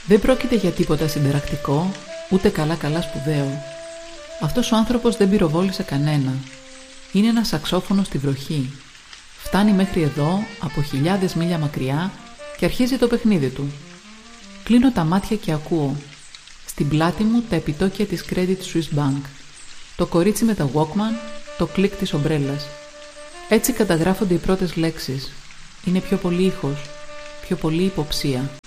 Δεν πρόκειται για τίποτα συνταρακτικό, ούτε καλά σπουδαίο. Αυτός ο άνθρωπος δεν πυροβόλησε κανένα. Είναι ένα σαξόφωνο στη βροχή. Φτάνει μέχρι εδώ, από χιλιάδες μίλια μακριά, και αρχίζει το παιχνίδι του. Κλείνω τα μάτια και ακούω. Στην πλάτη μου τα επιτόκια της Credit Suisse Bank. Το κορίτσι με τα Walkman, το κλικ της ομπρέλας. Έτσι καταγράφονται οι πρώτες λέξεις. Είναι πιο πολύ ήχος, πιο πολύ υποψία.